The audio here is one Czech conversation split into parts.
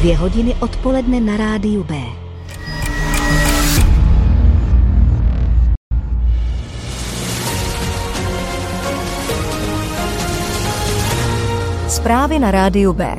2 hodiny odpoledne na rádiu B. Zprávy na rádiu B.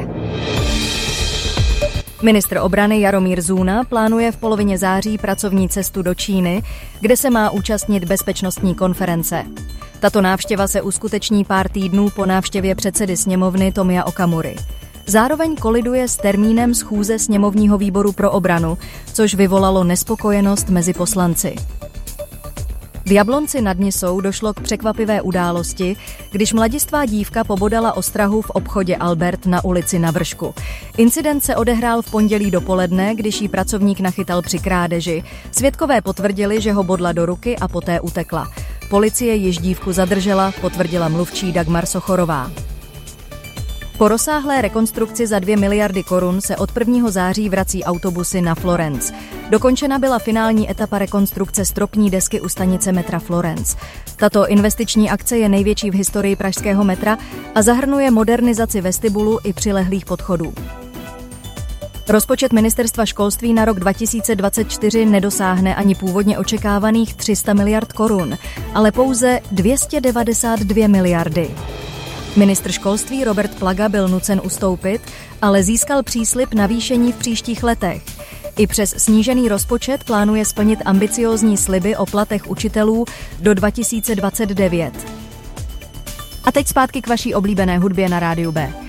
Ministr obrany Jaromír Zůna plánuje v polovině září pracovní cestu do Číny, kde se má účastnit bezpečnostní konference. Tato návštěva se uskuteční pár týdnů po návštěvě předsedy sněmovny Tomia Okamury. Zároveň koliduje s termínem schůze sněmovního výboru pro obranu, což vyvolalo nespokojenost mezi poslanci. V Jablonci nad Nisou došlo k překvapivé události, když mladistvá dívka pobodala ostrahu v obchodě Albert na ulici Na Vršku. Incident se odehrál v pondělí dopoledne, když jí pracovník nachytal při krádeži. Svědkové potvrdili, že ho bodla do ruky a poté utekla. Policie již dívku zadržela, potvrdila mluvčí Dagmar Sochorová. Po rozsáhlé rekonstrukci za 2 miliardy korun se od 1. září vrací autobusy na Florence. Dokončena byla finální etapa rekonstrukce stropní desky u stanice metra Florence. Tato investiční akce je největší v historii pražského metra a zahrnuje modernizaci vestibulu i přilehlých podchodů. Rozpočet ministerstva školství na rok 2024 nedosáhne ani původně očekávaných 300 miliard korun, ale pouze 292 miliardy. Ministr školství Robert Plaga byl nucen ustoupit, ale získal příslib navýšení v příštích letech. I přes snížený rozpočet plánuje splnit ambiciózní sliby o platech učitelů do 2029. A teď zpátky k vaší oblíbené hudbě na rádiu B.